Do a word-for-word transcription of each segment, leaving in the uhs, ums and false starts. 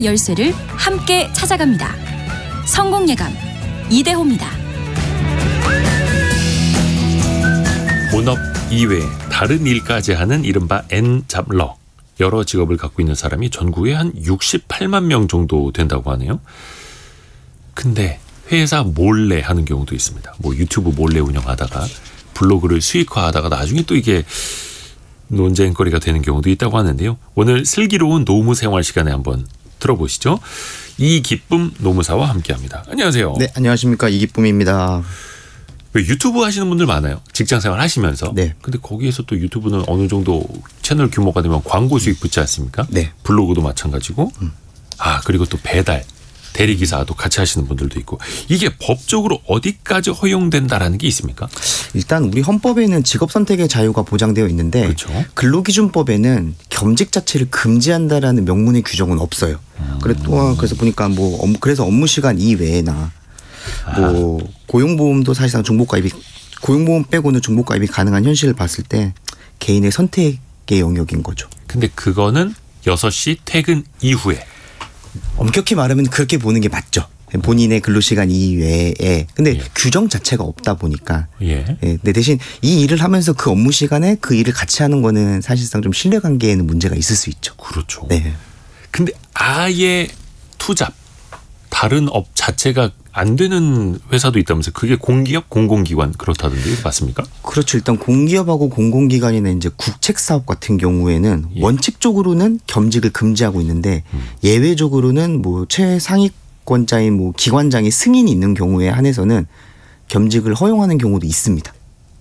열쇠를 함께 찾아갑니다. 성공예감 이대호입니다. 본업 이외에 다른 일까지 하는 이른바 N잡러. 여러 직업을 갖고 있는 사람이 전국에 한 육십팔만 명 정도 된다고 하네요. 근데 회사 몰래 하는 경우도 있습니다. 뭐 유튜브 몰래 운영하다가 블로그를 수익화하다가 나중에 또 이게 논쟁거리가 되는 경우도 있다고 하는데요. 오늘 슬기로운 노무 생활 시간에 한번 들어보시죠. 이기쁨 노무사와 함께합니다. 안녕하세요. 네, 안녕하십니까. 이기쁨입니다. 유튜브 하시는 분들 많아요. 직장생활 하시면서. 네. 근데 거기에서 또 유튜브는 어느 정도 채널 규모가 되면 광고 수익 붙지 않습니까? 네. 블로그도 마찬가지고. 음. 아, 그리고 또 배달, 대리기사도 같이 하시는 분들도 있고. 이게 법적으로 어디까지 허용된다라는 게 있습니까? 일단 우리 헌법에는 직업 선택의 자유가 보장되어 있는데 그렇죠. 근로기준법에는 겸직 자체를 금지한다라는 명문의 규정은 없어요. 음. 그래 또한 그래서 보니까 뭐 업무, 그래서 업무 시간 이외에나 뭐 고용보험도 사실상 중복가입이 고용보험 빼고는 중복가입이 가능한 현실을 봤을 때 개인의 선택의 영역인 거죠. 근데 그거는 여섯 시 퇴근 이후에. 엄격히 말하면 그렇게 보는 게 맞죠. 본인의 근로시간 이외에. 근데 예. 규정 자체가 없다 보니까. 예. 예. 근데 대신 이 일을 하면서 그 업무 시간에 그 일을 같이 하는 거는 사실상 좀 신뢰관계에는 문제가 있을 수 있죠. 그렇죠. 네. 근데 아예 투잡, 다른 업 자체가 안 되는 회사도 있다면서 그게 공기업, 공공기관 그렇다던데 맞습니까? 그렇죠. 일단 공기업하고 공공기관이나 이제 국책사업 같은 경우에는 예. 원칙적으로는 겸직을 금지하고 있는데 음. 예외적으로는 뭐 최상위권자인 뭐 기관장의 승인이 있는 경우에 한해서는 겸직을 허용하는 경우도 있습니다.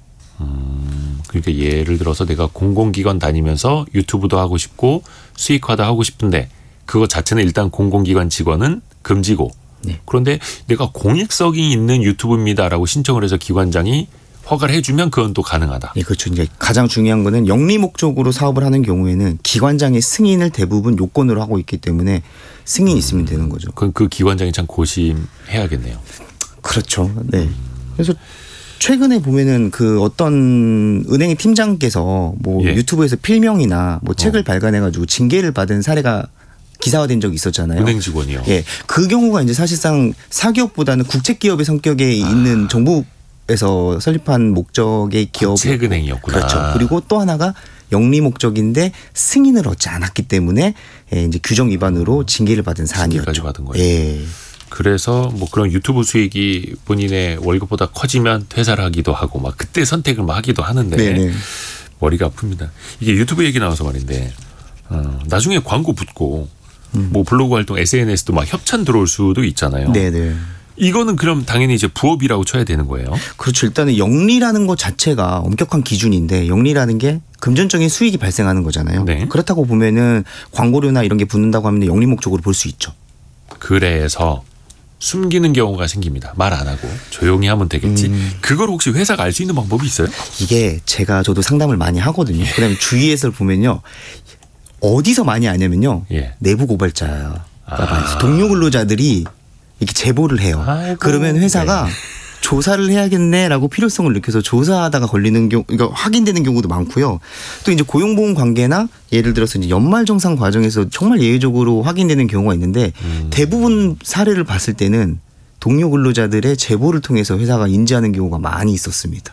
음, 그러니까 예를 들어서 내가 공공기관 다니면서 유튜브도 하고 싶고 수익화도 하고 싶은데 그거 자체는 일단 공공기관 직원은 금지고 네. 그런데 내가 공익성이 있는 유튜브입니다라고 신청을 해서 기관장이 허가를 해주면 그건 또 가능하다. 예, 그렇죠. 이제 가장 중요한 거는 영리 목적으로 사업을 하는 경우에는 기관장의 승인을 대부분 요건으로 하고 있기 때문에 승인이 있으면 되는 거죠. 그럼 그 기관장이 참 고심해야겠네요. 그렇죠. 네. 그래서 최근에 보면은 그 어떤 은행의 팀장께서 뭐 예. 유튜브에서 필명이나 뭐 책을 어. 발간해가지고 징계를 받은 사례가 기사화된 적이 있었잖아요. 은행 직원이요. 예, 그 경우가 이제 사실상 사기업보다는 국책기업의 성격에 있는 정부에서 설립한 목적의 기업. 국책은행이었구나. 그렇죠. 그리고 또 하나가 영리 목적인데 승인을 얻지 않았기 때문에 예, 이제 규정 위반으로 징계를 받은 사안이었죠. 징계까지 받은 거예요. 예. 그래서 뭐 그런 유튜브 수익이 본인의 월급보다 커지면 퇴사를 하기도 하고 막 그때 선택을 막 하기도 하는데 네네. 머리가 아픕니다. 이게 유튜브 얘기 나와서 말인데 어, 나중에 광고 붙고 음. 뭐 블로그 활동, 에스엔에스도 막 협찬 들어올 수도 있잖아요. 네네. 이거는 그럼 당연히 이제 부업이라고 쳐야 되는 거예요. 그렇죠. 일단은 영리라는 것 자체가 엄격한 기준인데 영리라는 게 금전적인 수익이 발생하는 거잖아요. 네. 그렇다고 보면은 광고료나 이런 게 붙는다고 하면 영리 목적으로 볼 수 있죠. 그래서 숨기는 경우가 생깁니다. 말 안 하고 조용히 하면 되겠지. 음. 그걸 혹시 회사가 알 수 있는 방법이 있어요? 이게 제가 저도 상담을 많이 하거든요. 그다음에 주위에서 보면요. 어디서 많이 아냐면요. 예. 내부 고발자가 아. 많이 있어요. 동료 근로자들이 이렇게 제보를 해요. 아이고. 그러면 회사가 네. 조사를 해야겠네라고 필요성을 느껴서 조사하다가 걸리는 경우, 그러니까 확인되는 경우도 많고요. 또 이제 고용보험 관계나 예를 들어서 이제 연말정산 과정에서 정말 예외적으로 확인되는 경우가 있는데 음. 대부분 사례를 봤을 때는 동료 근로자들의 제보를 통해서 회사가 인지하는 경우가 많이 있었습니다.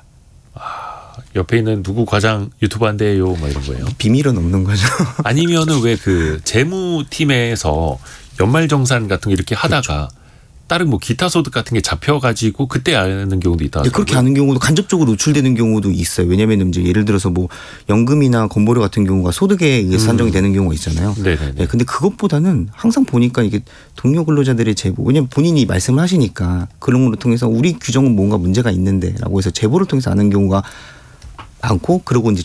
옆에 있는 누구 과장 유튜브 한대요, 뭐 이런 거예요. 비밀은 없는 거죠. 아니면은 왜 그 재무팀에서 연말정산 같은 거 이렇게 하다가 그렇죠. 다른 뭐 기타 소득 같은 게 잡혀가지고 그때 아는 경우도 있다. 근데 그렇게 하는 경우도 간접적으로 노출되는 경우도 있어요. 왜냐하면 이제 예를 들어서 뭐 연금이나 건보료 같은 경우가 소득에 의해서 산정이 되는 경우가 있잖아요. 네네네. 네, 근데 그것보다는 항상 보니까 이게 동료 근로자들의 제보, 왜냐하면 본인이 말씀을 하시니까 그런 걸로 통해서 우리 규정은 뭔가 문제가 있는데라고 해서 제보를 통해서 아는 경우가 많고, 그리고 이제